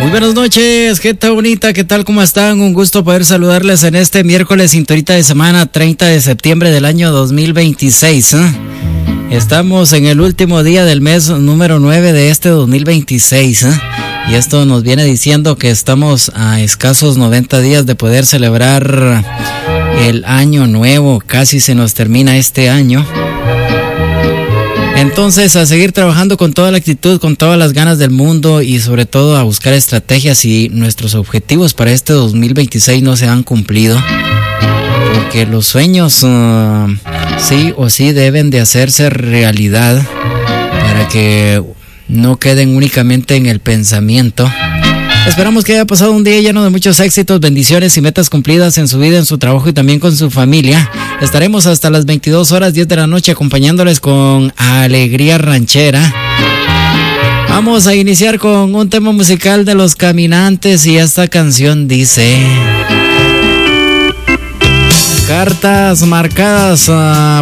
Muy buenas noches, gente bonita, ¿qué tal? ¿Cómo están? Un gusto poder saludarles en este miércoles cinturita de semana 30 de septiembre del año 2026. Estamos en el último día del mes número 9 de este 2026. Y esto nos viene diciendo que estamos a escasos 90 días de poder celebrar el año nuevo. Casi se nos termina este año. Entonces, a seguir trabajando con toda la actitud, con todas las ganas del mundo y sobre todo a buscar estrategias si nuestros objetivos para este 2026 no se han cumplido. Porque los sueños sí o sí deben de hacerse realidad para que no queden únicamente en el pensamiento. Esperamos que haya pasado un día lleno de muchos éxitos, bendiciones y metas cumplidas en su vida, en su trabajo y también con su familia. Estaremos hasta las 22 horas 10 de la noche acompañándoles con Alegría Ranchera. Vamos a iniciar con un tema musical de Los Caminantes y esta canción dice: cartas marcadas